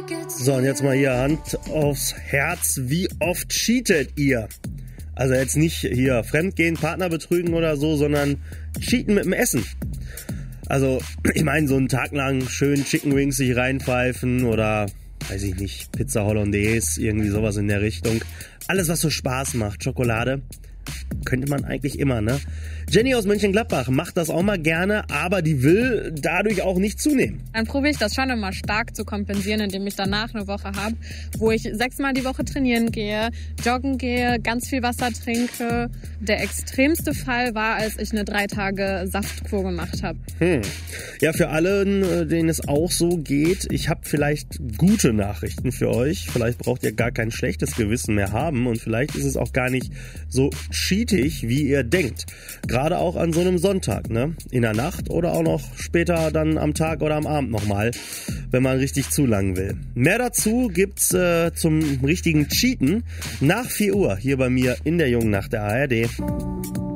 So, und jetzt mal hier Hand aufs Herz. Wie oft cheatet ihr? Also jetzt nicht hier fremdgehen, Partner betrügen oder so, sondern cheaten mit dem Essen. Also, ich meine, so einen Tag lang schön Chicken Wings sich reinpfeifen oder, weiß ich nicht, Pizza Hollandaise, irgendwie sowas in der Richtung. Alles, was so Spaß macht, Schokolade, könnte man eigentlich immer, ne? Jenny aus Mönchengladbach macht das auch mal gerne, aber die will dadurch auch nicht zunehmen. Dann probiere ich das schon immer stark zu kompensieren, indem ich danach eine Woche habe, wo ich 6-mal die Woche trainieren gehe, joggen gehe, ganz viel Wasser trinke. Der extremste Fall war, als ich eine 3 Tage Saftkur gemacht habe. Ja, für alle, denen es auch so geht, ich habe vielleicht gute Nachrichten für euch. Vielleicht braucht ihr gar kein schlechtes Gewissen mehr haben und vielleicht ist es auch gar nicht so cheatig, wie ihr denkt. Gerade auch an so einem Sonntag, ne? In der Nacht oder auch noch später dann am Tag oder am Abend nochmal, wenn man richtig zulangen will. Mehr dazu gibt's zum richtigen Cheaten nach 4 Uhr hier bei mir in der Jungen Nacht der ARD.